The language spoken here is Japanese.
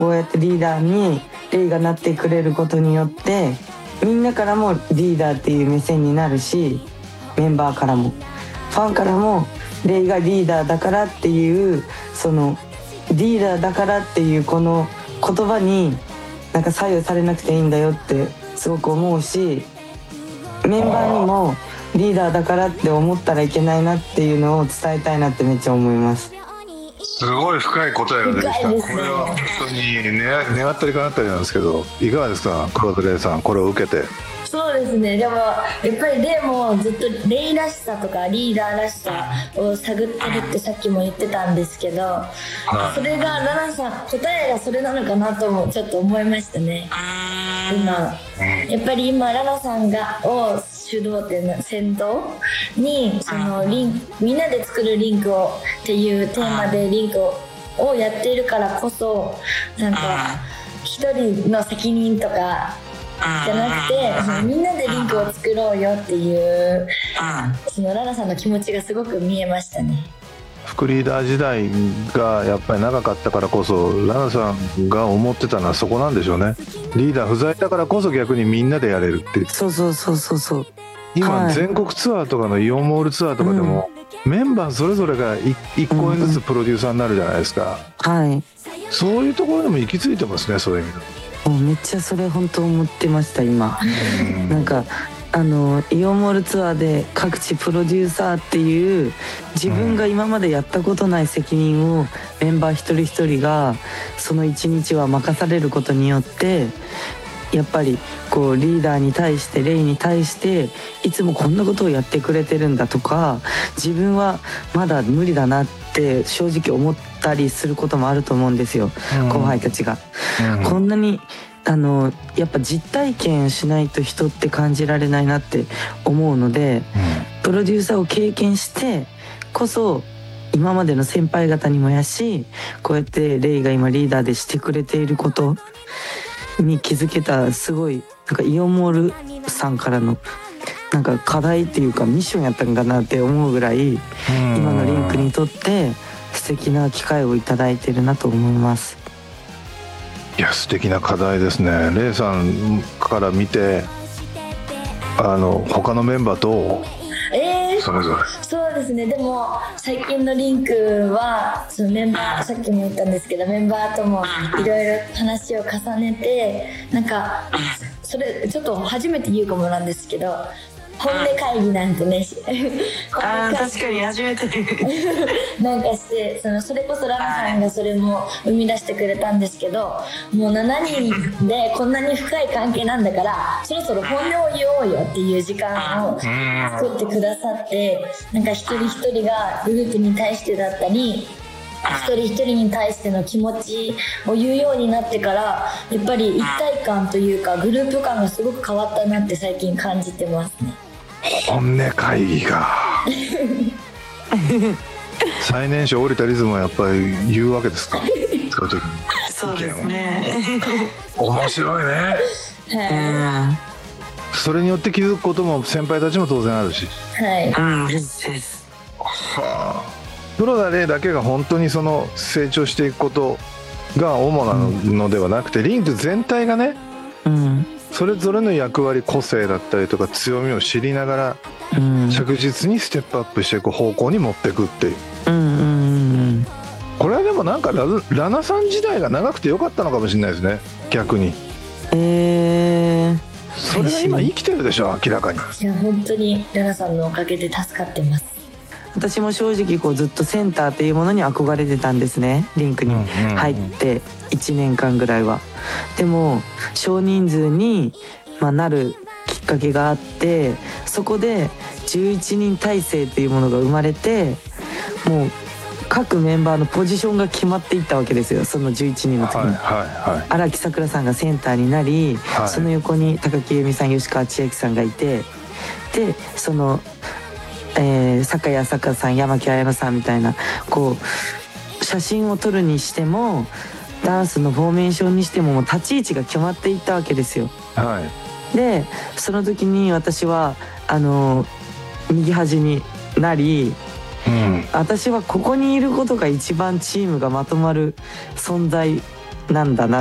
こうやってリーダーにレイがなってくれることによってみんなからもリーダーっていう目線になるし、メンバーからもファンからもレイがリーダーだからっていう、そのリーダーだからっていうこの言葉になんか左右されなくていいんだよってすごく思うし、メンバーにもリーダーだからって思ったらいけないなっていうのを伝えたいなってめっちゃ思います。 すごい深い答えが出てきた。これは本当に願ったり叶ったりなんですけど、いかがですか、黒田レイさん、これを受けて。 そうですね。でもやっぱりレイもずっとレイらしさとかリーダーらしさを探ってるってさっきも言ってたんですけど、それがラナさん答えがそれなのかなともちょっと思いましたね。今やっぱりラナさんを主導っていうの先導にそのみんなで作るリンクをっていうテーマでリンクをやっているからこそ、なんか一人の責任とかじゃなくて、みんなでリンクを作ろうよっていうそのラナさんの気持ちがすごく見えましたね。 副リーダー時代がやっぱり長かったからこそ、ラナさんが思ってたのはそこなんでしょうね。リーダー不在だからこそ逆にみんなでやれるっていう。 そう今、全国ツアーとかのイオンモールツアーとかでも、メンバーそれぞれが1公演ずつプロデューサーになるじゃないですか。そういうところでも行き着いてますね、そういう意味で。 もうめっちゃそれ本当思ってました今。なんかイオンモールツアーで各地プロデューサーっていう自分が今までやったことない責任をメンバー一人一人がその一日は任されることによって、やっぱりこうリーダーに対してレイに対していつもこんなことをやってくれてるんだとか、自分はまだ無理だなって正直思ったりすることもあると思うんですよ、後輩たちが。こんなにやっぱ実体験しないと人って感じられないなって思うので、プロデューサーを経験してこそ今までの先輩方にもやし、こうやってレイが今リーダーでしてくれていることに気づけた、すごいなんかイオンモールさんからのなんか課題っていうかミッションやったんかなって思うぐらい、今のリンクにとって素敵な機会をいただいてるなと思います。 いや、素敵な課題ですね。レイさんから見て他のメンバーとそれぞれ。 そうですね。でも最近のリンクはそのメンバー、さっきも言ったんですけど、メンバーともいろいろ話を重ねて、なんかそれちょっと初めて言うかもなんですけど、本音会議なんてね確かに初めてなんかしてそれこそラナさんがそれも生み出してくれたんですけど、もう7人でこんなに深い関係なんだからそろそろ本音を言おうよっていう時間を作ってくださって、なんか一人一人がグループに対してだったり一人一人に対しての気持ちを言うようになってから、やっぱり一体感というかグループ感がすごく変わったなって最近感じてますね。 本音会議が最年少降りたリズムはやっぱり言うわけですか、使う時に。 そうですね面白いね。それによって気づくことも先輩たちも当然あるし。黒田レイだけが本当にその成長していくことが主なのではなくて、リンク全体がね、それぞれの役割、個性だったりとか強みを知りながら、着実にステップアップしていく方向に持っていくっていう。これはでもなんかラナさん時代が長くてよかったのかもしれないですね、逆に。それが今生きてるでしょ、明らかに。 いや本当にラナさんのおかげで助かってます。 私も正直こうずっとセンターっていうものに憧れてたんですね、リンクに入って1年間ぐらいは。でも少人数になるきっかけがあって、そこで11人体制っていうものが生まれて、もう各メンバーのポジションが決まっていったわけですよ、その11人の時に。荒木さくらさんがセンターになり、その横に高木由美さん、吉川千秋さんがいて、でその酒井朝香さん、山木彩乃さんみたいな、こう写真を撮るにしてもダンスのフォーメーションにしても、もう立ち位置が決まっていったわけですよ。でその時に私は右端になり、私はここにいることが一番チームがまとまる存在なんだな